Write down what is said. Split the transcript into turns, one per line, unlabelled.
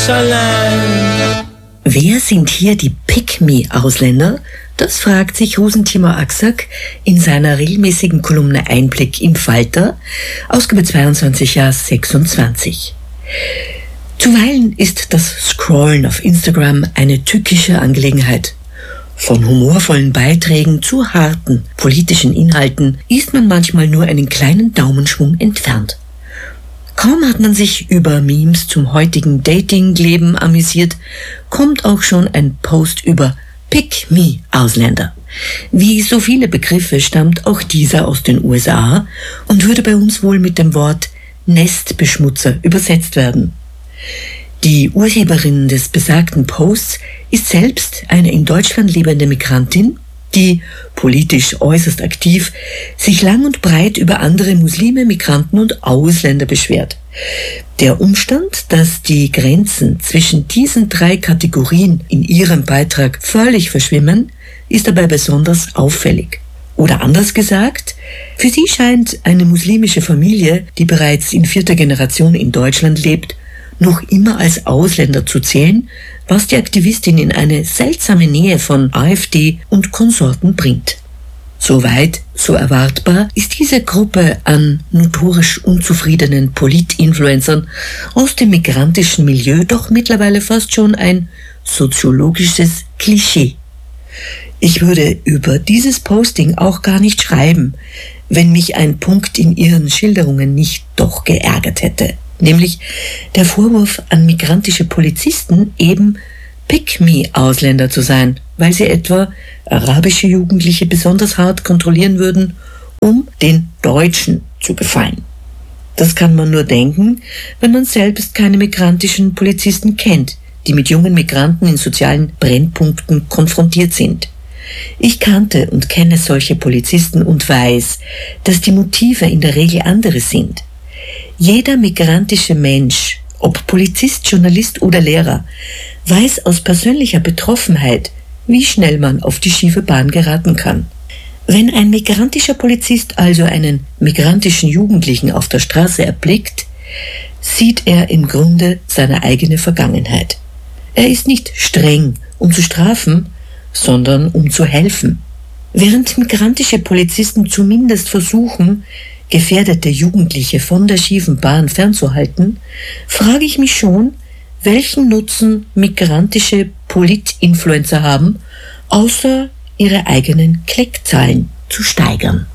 Wer sind hier die Pick-Me-Ausländer? Das fragt sich Husen-Timo Aksak in seiner regelmäßigen Kolumne Einblick im Falter, Ausgabe 22, Jahr 26. Zuweilen ist das Scrollen auf Instagram eine tückische Angelegenheit. Von humorvollen Beiträgen zu harten politischen Inhalten ist man manchmal nur einen kleinen Daumenschwung entfernt. Kaum hat man sich über Memes zum heutigen Dating-Leben amüsiert, kommt auch schon ein Post über Pick-Me-Ausländer. Wie so viele Begriffe stammt auch dieser aus den USA und würde bei uns wohl mit dem Wort Nestbeschmutzer übersetzt werden. Die Urheberin des besagten Posts ist selbst eine in Deutschland lebende Migrantin, die, politisch äußerst aktiv, sich lang und breit über andere Muslime, Migranten und Ausländer beschwert. Der Umstand, dass die Grenzen zwischen diesen drei Kategorien in ihrem Beitrag völlig verschwimmen, ist dabei besonders auffällig. Oder anders gesagt, für sie scheint eine muslimische Familie, die bereits in 4. Generation in Deutschland lebt, noch immer als Ausländer zu zählen, was die Aktivistin in eine seltsame Nähe von AfD und Konsorten bringt. Soweit, so erwartbar, ist diese Gruppe an notorisch unzufriedenen Polit-Influencern aus dem migrantischen Milieu doch mittlerweile fast schon ein soziologisches Klischee. Ich würde über dieses Posting auch gar nicht schreiben, wenn mich ein Punkt in ihren Schilderungen nicht doch geärgert hätte. Nämlich der Vorwurf an migrantische Polizisten, eben Pick-Me-Ausländer zu sein, weil sie etwa arabische Jugendliche besonders hart kontrollieren würden, um den Deutschen zu gefallen. Das kann man nur denken, wenn man selbst keine migrantischen Polizisten kennt, die mit jungen Migranten in sozialen Brennpunkten konfrontiert sind. Ich kannte und kenne solche Polizisten und weiß, dass die Motive in der Regel andere sind. Jeder migrantische Mensch, ob Polizist, Journalist oder Lehrer, weiß aus persönlicher Betroffenheit, wie schnell man auf die schiefe Bahn geraten kann. Wenn ein migrantischer Polizist also einen migrantischen Jugendlichen auf der Straße erblickt, sieht er im Grunde seine eigene Vergangenheit. Er ist nicht streng, um zu strafen, sondern um zu helfen. Während migrantische Polizisten zumindest versuchen, gefährdete Jugendliche von der schiefen Bahn fernzuhalten, frage ich mich schon, welchen Nutzen migrantische Polit-Influencer haben, außer ihre eigenen Klickzahlen zu steigern.